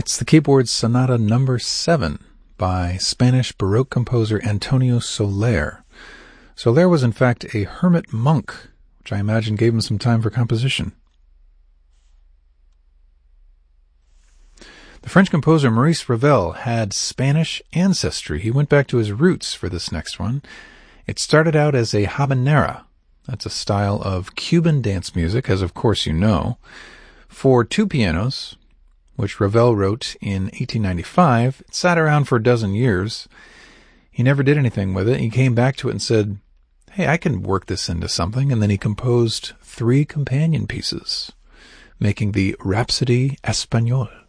It's the keyboard Sonata Number 7 by Spanish Baroque composer Antonio Soler. Soler was in fact a hermit monk, which I imagine gave him some time for composition. The French composer Maurice Ravel had Spanish ancestry. He went back to his roots for this next one. It started out as a habanera. That's a style of Cuban dance music, as of course you know, for two pianos, which Ravel wrote in 1895. It sat around for a dozen years. He never did anything with it. He came back to it and said, hey, I can work this into something. And then he composed 3 companion pieces, making the Rhapsody Espagnole.